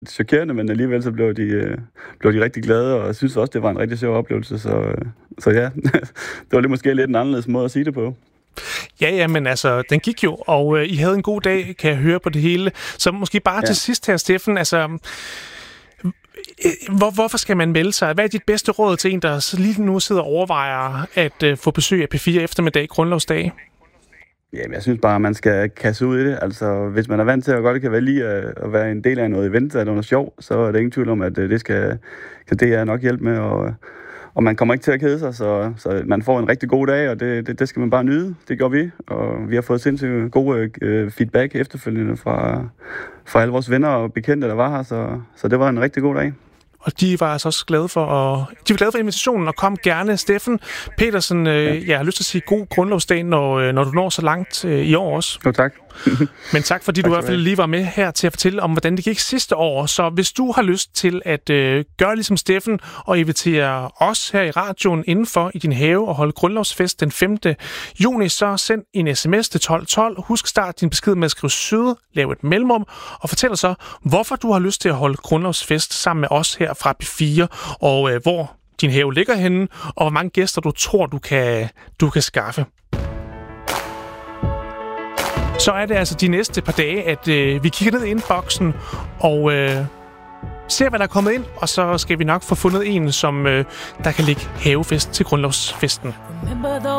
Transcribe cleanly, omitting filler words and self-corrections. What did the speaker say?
chokerende, men alligevel så blev de rigtig glade, og jeg synes også, det var en rigtig sjov oplevelse. Så ja, det var måske lidt en anderledes måde at sige det på. Ja, men altså, den gik jo, og I havde en god dag, kan jeg høre på det hele. Så måske bare til sidst her, Steffen, altså, hvorfor skal man melde sig? Hvad er dit bedste råd til en, der lige nu sidder og overvejer at få besøg af P4 eftermiddag, grundlovsdag? Jamen, jeg synes bare, at man skal kaste ud i det. Altså, hvis man er vant til at godt kan lide at være en del af noget event, eller noget sjov, så er det ingen tvivl om, at det kan det nok hjælpe med. Og man kommer ikke til at kede sig, så man får en rigtig god dag, og det skal man bare nyde. Det gør vi, og vi har fået sindssygt gode feedback efterfølgende fra alle vores venner og bekendte, der var her, så det var en rigtig god dag. Og de var altså også glade for invitationen, og kom gerne. Steffen Petersen, jeg har lyst til at sige god grundlovsdag, når du når så langt i år også. Jo, tak. Men tak, fordi du i hvert fald lige var med her til at fortælle om, hvordan det gik sidste år. Så hvis du har lyst til at gøre ligesom Steffen og invitere os her i radioen indenfor i din have og holde grundlovsfest den 5. juni, så send en sms til 1212. Husk start din besked med at skrive søde, lav et mellemrum og fortæl os så, hvorfor du har lyst til at holde grundlovsfest sammen med os her fra P4, og hvor din have ligger henne, og hvor mange gæster du tror, du kan skaffe. Så er det altså de næste par dage, at vi kigger ned i inboxen og ser, hvad der er kommet ind, og så skal vi nok få fundet en, som der kan ligge havefest til grundlovsfesten.